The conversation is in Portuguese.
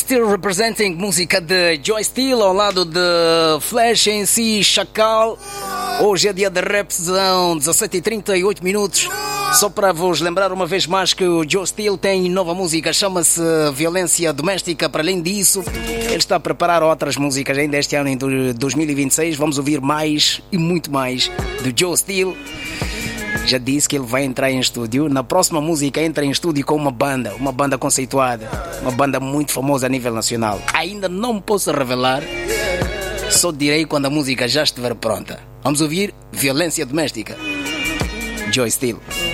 Steel representing música de Joy Steel ao lado de Flash MC Chacal. Hoje é dia de rap, são 17h38 minutos. Só para vos lembrar uma vez mais que o Joy Steel tem nova música, chama-se Violência Doméstica. Para além disso, ele está a preparar outras músicas ainda este ano, em 2026. Vamos ouvir mais e muito mais do Joy Steel. Já disse que ele vai entrar em estúdio. Na próxima música entra em estúdio com uma banda conceituada, uma banda muito famosa a nível nacional. Ainda não posso revelar, só direi quando a música já estiver pronta. Vamos ouvir Violência Doméstica, Joy Steel.